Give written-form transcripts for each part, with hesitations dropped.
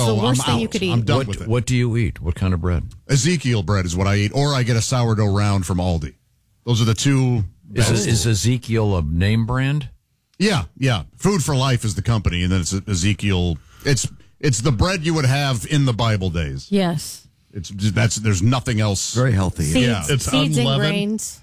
It's the worst thing out. you could eat. I'm done with it. What do you eat? What kind of bread? Ezekiel bread is what I eat, or I get a sourdough round from Aldi. Those are the two. Is Ezekiel a name brand? Yeah. Food for Life is the company, and then it's Ezekiel. It's the bread you would have in the Bible days. Yes. There's nothing else. Very healthy. Seeds, It's seeds and unleavened. grains.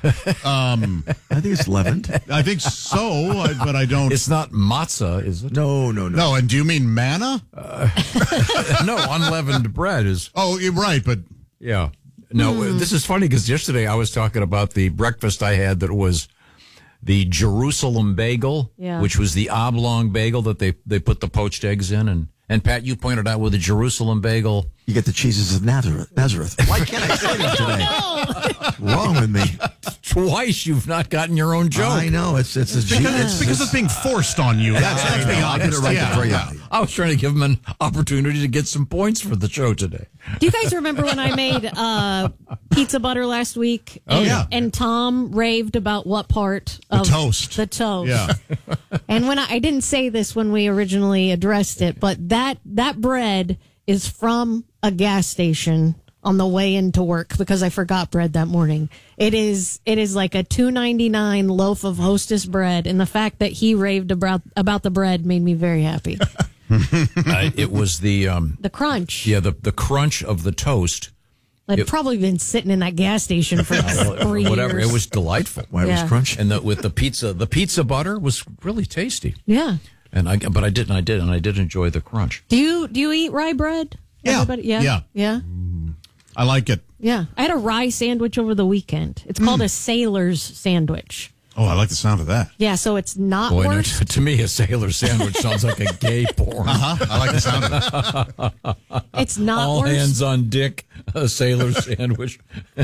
I think it's leavened. I think so, but I don't. It's not matzah, is it? No. No, and do you mean manna? No, unleavened bread is. Oh, you're right, but Yeah. No, this is funny because yesterday I was talking about the breakfast I had that was the Jerusalem bagel, which was the oblong bagel that they put the poached eggs in. And Pat, you pointed out with the Jerusalem bagel. You get the cheeses of Nazareth. Why can't I say that today? Wrong with me. Twice you've not gotten your own joke. I know. It's because it's being forced on you. That's being I did it honest. right for you. I was trying to give him an opportunity to get some points for the show today. Do you guys remember when I made pizza butter last week? Oh, yeah. And Tom raved about what part of The toast. The toast. Yeah. And when I didn't say this when we originally addressed it, but that bread is from a gas station on the way into work because I forgot bread that morning. It is like a $2.99 loaf of Hostess bread, and the fact that he raved about the bread made me very happy. It was the crunch. Yeah, the crunch of the toast. I'd probably been sitting in that gas station for 3 years. Whatever. It was delightful. Why it was crunch. And with the pizza butter was really tasty. Yeah. And I did enjoy the crunch. Do you eat rye bread? Yeah. Everybody? Yeah. I like it. Yeah. I had a rye sandwich over the weekend. It's called a sailor's sandwich. Oh, I like the sound of that. Yeah, so it's not Boy, no, worse. to me, a sailor sandwich sounds like a gay porn. I like the sound of it. It's not All worse. hands on dick, a sailor sandwich.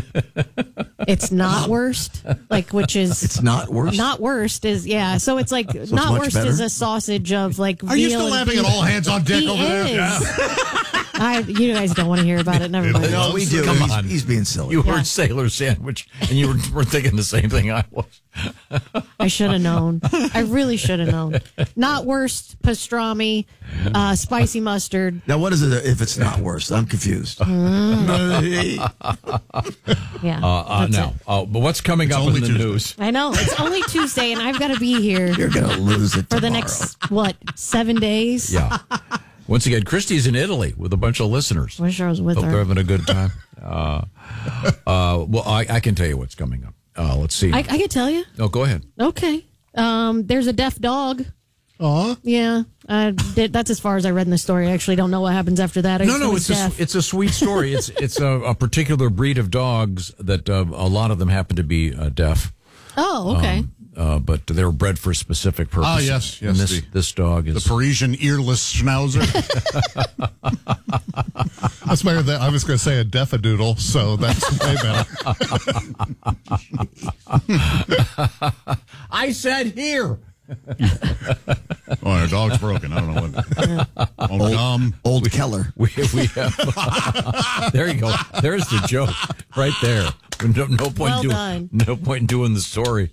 It's not worst. Which is It's not worse. Not worst is so it's like it's not much worst better? is a sausage of like. Are you still laughing at all hands on dick He over there? is. You guys don't want to hear about it. Never mind. No, we do. Come He's- on. He's being silly. You heard sailor sandwich, and you were thinking the same thing I was. I should have known. I really should have known. Not worst pastrami, spicy mustard. Now, what is it if it's not worse? I'm confused. Yeah. that's it. But what's coming up in only the Tuesday. news? I know. It's only Tuesday, and I've got to be here You're going to lose it for the tomorrow. next, 7 days? Yeah. Once again, Christy's in Italy with a bunch of listeners. Wish I was with Hope they're her. having a good time. Well, I can tell you what's coming up. Let's see. I can tell you. Oh, go ahead. Okay. There's a deaf dog. Aw. Yeah. That's as far as I read in the story. I actually don't know what happens after that. I just know he's deaf. It's a sweet story. It's a particular breed of dogs that a lot of them happen to be deaf. Oh, okay. But they were bred for a specific purpose. Ah, yes. And this dog is The Parisian earless schnauzer. That's better than I was going to say a defadoodle, so that's way better. I said here. Oh, our dog's broken. I don't know what. Old Keller. We have. There you go. There's the joke right there. No point no point in doing the story.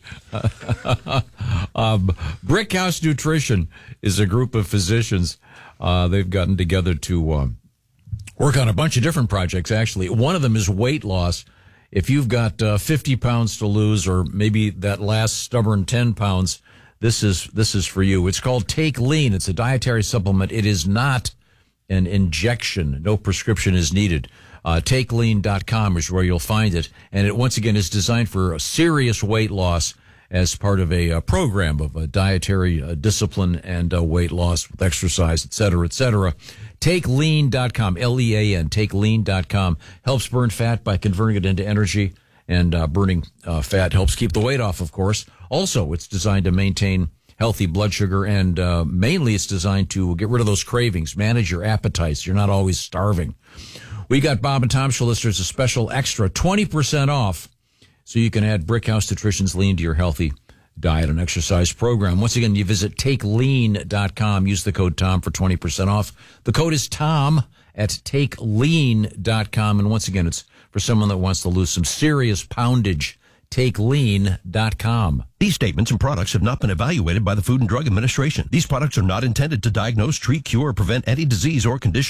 Brick House Nutrition is a group of physicians. They've gotten together to work on a bunch of different projects. Actually, one of them is weight loss. If you've got 50 pounds to lose, or maybe that last stubborn 10 pounds, this is for you. It's called Take Lean. It's a dietary supplement. It is not an injection. No prescription is needed. TakeLean.com is where you'll find it. And it, once again, is designed for a serious weight loss as part of a program of a dietary discipline and weight loss with exercise, et cetera, et cetera. TakeLean.com, Lean, TakeLean.com helps burn fat by converting it into energy, and burning fat helps keep the weight off, of course. Also, it's designed to maintain healthy blood sugar, and mainly it's designed to get rid of those cravings, manage your appetites. You're not always starving. We got Bob and Tom Show listeners a special extra 20% off, so you can add Brickhouse Nutrition's Lean to your healthy diet and exercise program. Once again, you visit TakeLean.com. Use the code TOM for 20% off. The code is TOM at TakeLean.com. And once again, it's for someone that wants to lose some serious poundage. TakeLean.com. These statements and products have not been evaluated by the Food and Drug Administration. These products are not intended to diagnose, treat, cure, or prevent any disease or condition.